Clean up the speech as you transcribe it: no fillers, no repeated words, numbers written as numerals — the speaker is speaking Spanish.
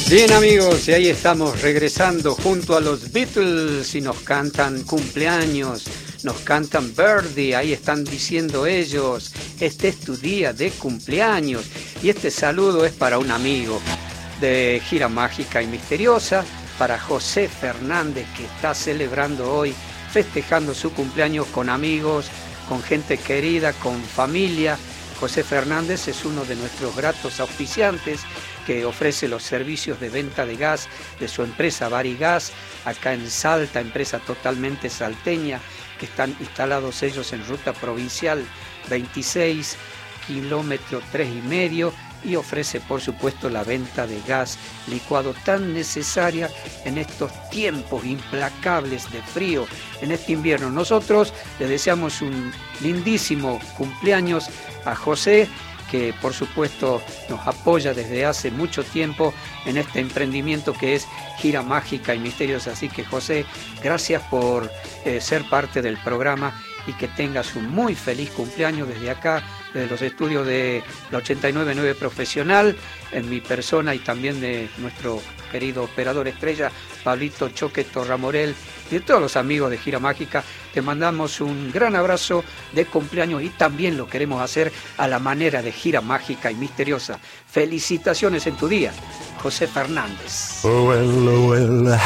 Bien amigos, y ahí estamos regresando junto a los Beatles y nos cantan cumpleaños, nos cantan Birthday, ahí están diciendo ellos, este es tu día de cumpleaños y este saludo es para un amigo de Gira Mágica y Misteriosa, para José Fernández que está celebrando hoy, festejando su cumpleaños con amigos, con gente querida, con familia. José Fernández es uno de nuestros gratos auspiciantes que ofrece los servicios de venta de gas de su empresa Barigas, acá en Salta, empresa totalmente salteña, que están instalados ellos en ruta provincial 26, kilómetro 3,5, y ofrece por supuesto la venta de gas licuado tan necesaria en estos tiempos implacables de frío, en este invierno. Nosotros le deseamos un lindísimo cumpleaños a José, que por supuesto nos apoya desde hace mucho tiempo en este emprendimiento que es Gira Mágica y Misteriosa. Así que José, gracias por ser parte del programa y que tengas un muy feliz cumpleaños desde acá, desde los estudios de la 89.9 Profesional, en mi persona y también de nuestro querido operador estrella, Pablito Choque Torramorel, y de todos los amigos de Gira Mágica. Te mandamos un gran abrazo de cumpleaños y también lo queremos hacer a la manera de Gira Mágica y Misteriosa. Felicitaciones en tu día, José Fernández.